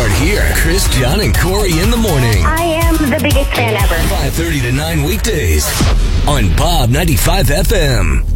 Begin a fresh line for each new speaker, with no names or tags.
start here. Chris, John, and Corey in the morning.
I am the biggest fan ever.
5:30 to 9 weekdays on Bob 95 FM.